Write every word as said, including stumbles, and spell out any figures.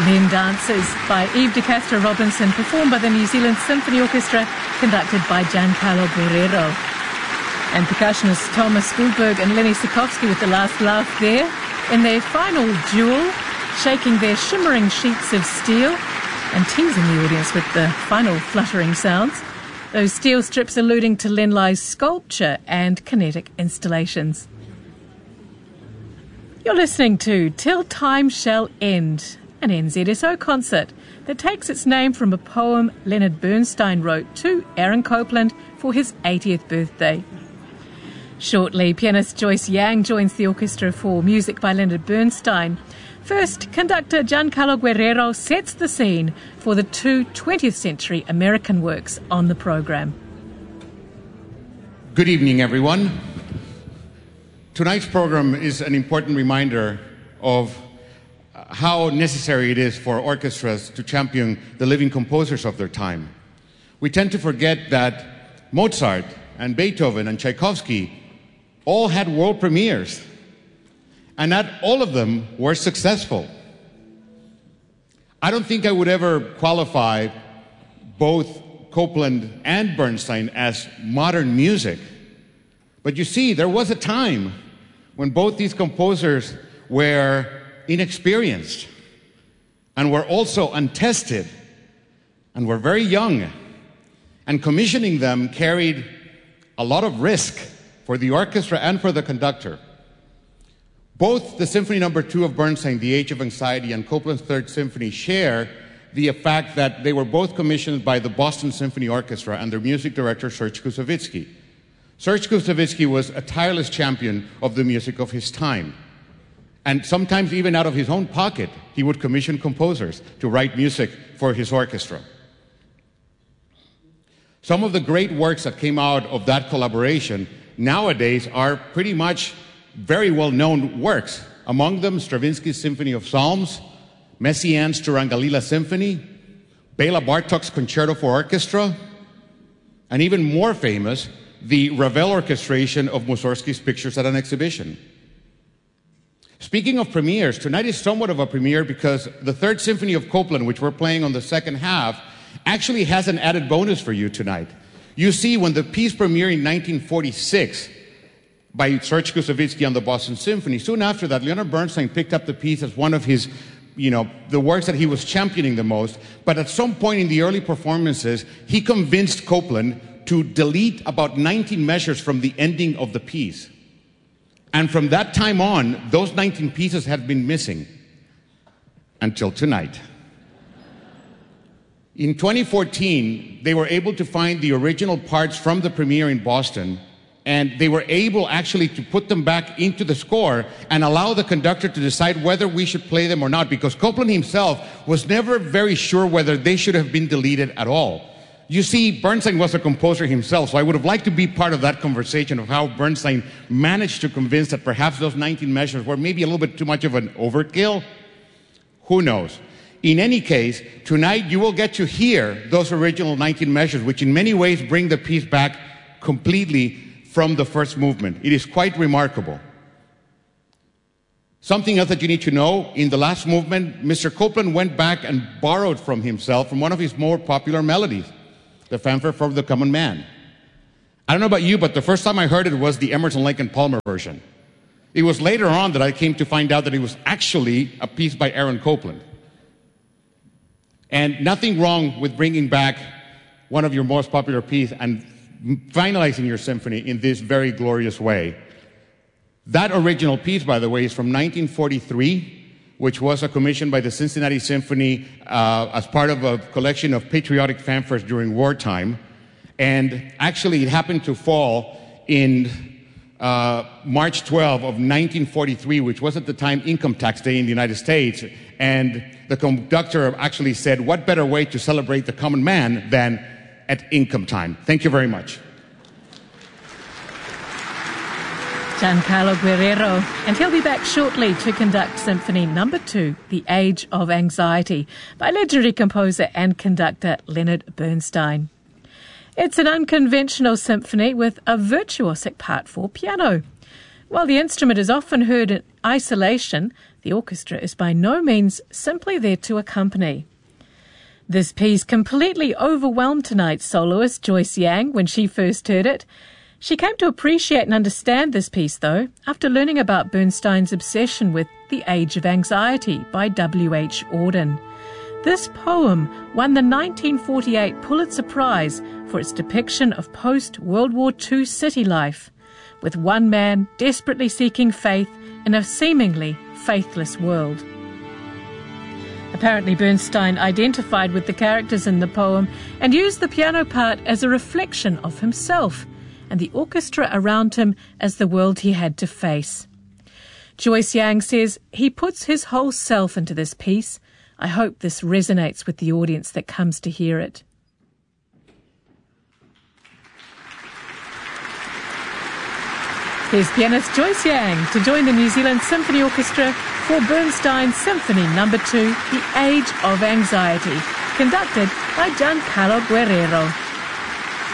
Then Dances by Eve de Castro Robinson, performed by the New Zealand Symphony Orchestra, conducted by Giancarlo Guerrero. And percussionists Thomas Goldberg and Lenny Sikorsky with the last laugh there, in their final duel, shaking their shimmering sheets of steel and teasing the audience with the final fluttering sounds. Those steel strips alluding to Len Lei's sculpture and kinetic installations. You're listening to Till Time Shall End, an N Z S O concert that takes its name from a poem Leonard Bernstein wrote to Aaron Copland for his eightieth birthday. Shortly, pianist Joyce Yang joins the orchestra for music by Leonard Bernstein. First, conductor Giancarlo Guerrero sets the scene for the two twentieth century American works on the program. Good evening, everyone. Tonight's program is an important reminder of how necessary it is for orchestras to champion the living composers of their time. We tend to forget that Mozart and Beethoven and Tchaikovsky all had world premieres, and not all of them were successful. I don't think I would ever qualify both Copland and Bernstein as modern music. But you see, there was a time when both these composers were inexperienced and were also untested and were very young, and commissioning them carried a lot of risk for the orchestra and for the conductor. Both the Symphony Number Two of Bernstein, The Age of Anxiety, and Copland's Third Symphony share the fact that they were both commissioned by the Boston Symphony Orchestra and their music director, Serge Koussevitzky. Serge Koussevitzky was a tireless champion of the music of his time. And sometimes even out of his own pocket, he would commission composers to write music for his orchestra. Some of the great works that came out of that collaboration nowadays are pretty much very well-known works. Among them, Stravinsky's Symphony of Psalms, Messiaen's Turangalila Symphony, Bela Bartok's Concerto for Orchestra, and even more famous, the Ravel orchestration of Mussorgsky's Pictures at an Exhibition. Speaking of premieres, tonight is somewhat of a premiere because the Third Symphony of Copland, which we're playing on the second half, actually has an added bonus for you tonight. You see, when the piece premiered in nineteen forty-six by Serge Koussevitzky on the Boston Symphony, soon after that, Leonard Bernstein picked up the piece as one of his, you know, the works that he was championing the most. But at some point in the early performances, he convinced Copland to delete about nineteen measures from the ending of the piece. And from that time on, those nineteen pieces have been missing until tonight. In twenty fourteen, they were able to find the original parts from the premiere in Boston, and they were able actually to put them back into the score and allow the conductor to decide whether we should play them or not, because Copland himself was never very sure whether they should have been deleted at all. You see, Bernstein was a composer himself, so I would have liked to be part of that conversation of how Bernstein managed to convince that perhaps those nineteen measures were maybe a little bit too much of an overkill. Who knows? In any case, tonight you will get to hear those original nineteen measures, which in many ways bring the piece back completely from the first movement. It is quite remarkable. Something else that you need to know, in the last movement, Mister Copland went back and borrowed from himself from one of his more popular melodies, the Fanfare for the Common Man. I don't know about you, but the first time I heard it was the Emerson, Lake and Palmer version. It was later on that I came to find out that it was actually a piece by Aaron Copland. And nothing wrong with bringing back one of your most popular pieces and finalizing your symphony in this very glorious way. That original piece, by the way, is from nineteen forty-three, which was a commission by the Cincinnati Symphony uh, as part of a collection of patriotic fanfares during wartime. And actually, it happened to fall in uh, March twelfth of nineteen forty-three, which was at the time Income Tax Day in the United States. And the conductor actually said, what better way to celebrate the common man than at income time? Thank you very much. Giancarlo Guerrero, and he'll be back shortly to conduct Symphony Number Two, The Age of Anxiety, by legendary composer and conductor Leonard Bernstein. It's an unconventional symphony with a virtuosic part for piano. While the instrument is often heard isolation, the orchestra is by no means simply there to accompany. This piece completely overwhelmed tonight's soloist, Joyce Yang, when she first heard it. She came to appreciate and understand this piece, though, after learning about Bernstein's obsession with The Age of Anxiety by W H Auden. This poem won the nineteen forty-eight Pulitzer Prize for its depiction of post-World War Two city life, with one man desperately seeking faith in a seemingly faithless world. Apparently Bernstein identified with the characters in the poem and used the piano part as a reflection of himself and the orchestra around him as the world he had to face. Joyce Yang says he puts his whole self into this piece. I hope this resonates with the audience that comes to hear it. Here's pianist Joyce Yang to join the New Zealand Symphony Orchestra for Bernstein's Symphony Number Two, The Age of Anxiety, conducted by Giancarlo Guerrero.